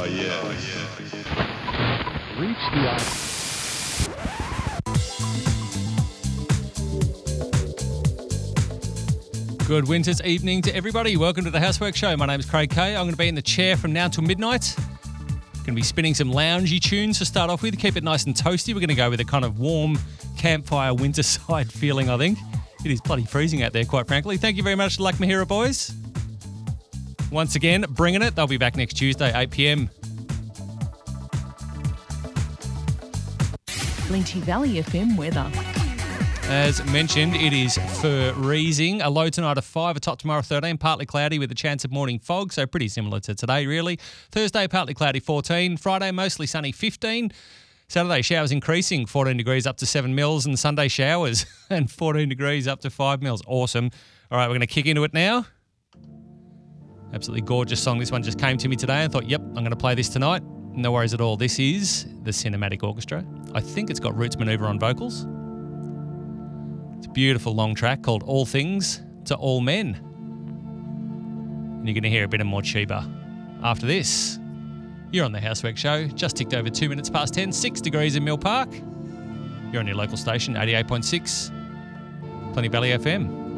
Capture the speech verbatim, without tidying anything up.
yeah. Oh, yeah. Reach the eye. Good winter's evening to everybody. Welcome to the Housework Show. My name is Craig Kay. I'm going to be in the chair from now till midnight. Going to be spinning some loungy tunes to start off with. Keep it nice and toasty. We're going to go with a kind of warm campfire winter side feeling, I think. It is bloody freezing out there, quite frankly. Thank you very much to Lac Mahira boys. Once again, bringing it. They'll be back next Tuesday, eight p.m. Flinty Valley F M weather. As mentioned, it is freezing. A low tonight of five, a top tomorrow thirteen, partly cloudy with a chance of morning fog, so pretty similar to today, really. Thursday, partly cloudy, fourteen. Friday, mostly sunny, fifteen. Saturday, showers increasing, fourteen degrees up to seven mils, and Sunday, showers and fourteen degrees up to five mils. Awesome. All right, we're going to kick into it now. Absolutely gorgeous song. This one just came to me today. I thought, yep, I'm going to play this tonight. No worries at all. This is the Cinematic Orchestra. I think it's got Roots Maneuver on vocals. It's a beautiful long track called All Things to All Men. And you're going to hear a bit of more Chiba after this. You're on the Housework Show. Just ticked over two minutes past ten, six degrees in Mill Park. You're on your local station, eighty-eight point six, Plenty Valley F M.